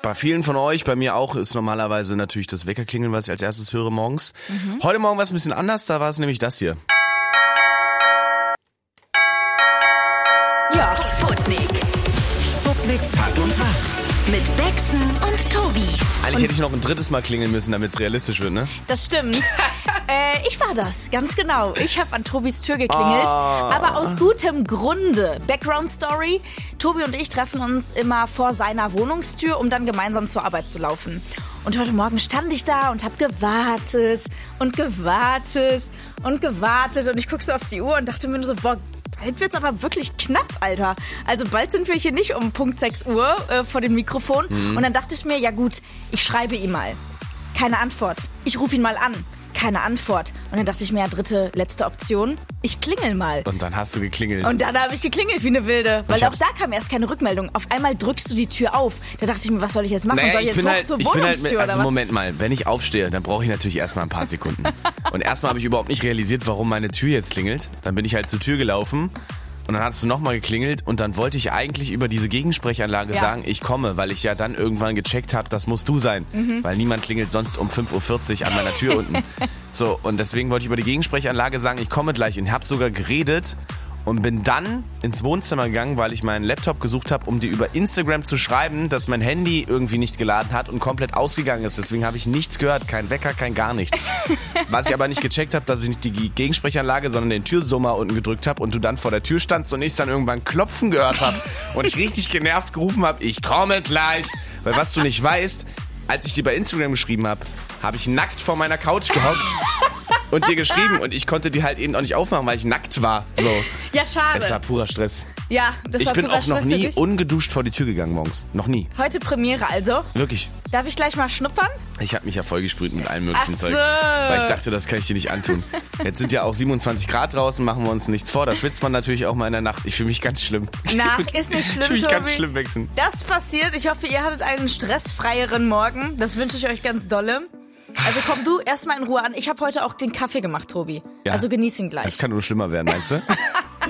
Bei vielen von euch, bei mir auch, ist normalerweise natürlich das Weckerklingeln, was ich als erstes höre morgens. Heute Morgen war es ein bisschen anders, da war es nämlich das hier. Ja, Sputnik. Sputnik Tag und Tag. Mit Bexen und Tobi. Eigentlich hätte ich noch ein drittes Mal klingeln müssen, damit es realistisch wird, ne? Das stimmt. Ich war das, ganz genau. Ich habe an Tobis Tür geklingelt, aber aus gutem Grunde. Background Story: Tobi und ich treffen uns immer vor seiner Wohnungstür, um dann gemeinsam zur Arbeit zu laufen. Und heute Morgen stand ich da und habe gewartet und gewartet und gewartet. Und ich gucke so auf die Uhr und dachte mir nur so, boah, bald wird's aber wirklich knapp, Alter. Also bald sind wir hier nicht um Punkt 6 Uhr vor dem Mikrofon. Und dann dachte ich mir, ja gut, ich schreibe ihm mal. Keine Antwort. Ich rufe ihn mal an. Keine Antwort. Und dann dachte ich mir, ja, letzte Option, ich klingel mal. Und dann hast du geklingelt. Und dann habe ich geklingelt wie eine Wilde. Weil auch da kam erst keine Rückmeldung. Auf einmal drückst du die Tür auf. Da dachte ich mir, was soll ich jetzt machen? Naja, soll ich jetzt hoch zur Wohnungstür oder was? Moment mal, wenn ich aufstehe, dann brauche ich natürlich erstmal ein paar Sekunden. Und erstmal habe ich überhaupt nicht realisiert, warum meine Tür jetzt klingelt. Dann bin ich halt zur Tür gelaufen. Und dann hast du nochmal geklingelt und dann wollte ich eigentlich über diese Gegensprechanlage sagen, ich komme, weil ich ja dann irgendwann gecheckt habe, das musst du sein. Weil niemand klingelt sonst um 5.40 Uhr an meiner Tür unten. So, und deswegen wollte ich über die Gegensprechanlage sagen, ich komme gleich und habe sogar geredet und bin dann ins Wohnzimmer gegangen, weil ich meinen Laptop gesucht habe, um dir über Instagram zu schreiben, dass mein Handy irgendwie nicht geladen hat und komplett ausgegangen ist. Deswegen habe ich nichts gehört, kein Wecker, kein gar nichts. Was ich aber nicht gecheckt habe, dass ich nicht die Gegensprechanlage, sondern den Türsummer unten gedrückt habe und du dann vor der Tür standst und ich dann irgendwann Klopfen gehört habe und ich richtig genervt gerufen habe, ich komme gleich. Weil was du nicht weißt, als ich dir bei Instagram geschrieben habe, habe ich nackt vor meiner Couch gehockt und dir geschrieben und ich konnte die halt eben auch nicht aufmachen, weil ich nackt war. So. Ja, schade. Es war purer Stress. Ja, das Ich war bin purer auch noch Stress für nie dich. ungeduscht vor die Tür gegangen morgens. Noch nie. Heute Premiere also. Wirklich. Darf ich gleich mal schnuppern? Ich habe mich ja vollgesprüht mit allem möglichen Ach so. Zeug. Weil ich dachte, das kann ich dir nicht antun. Jetzt sind ja auch 27 Grad draußen, machen wir uns nichts vor. Da schwitzt man natürlich auch mal in der Nacht. Ich fühle mich ganz schlimm. Na, ist nicht schlimm, Ich fühle mich Tobi. ganz schlimm wechseln. Das passiert. Ich hoffe, ihr hattet einen stressfreieren Morgen. Das wünsche ich euch ganz dolle. Also komm du erstmal in Ruhe an. Ich habe heute auch den Kaffee gemacht, Tobi. Ja. Also genieß ihn gleich. Das kann nur schlimmer werden, meinst du?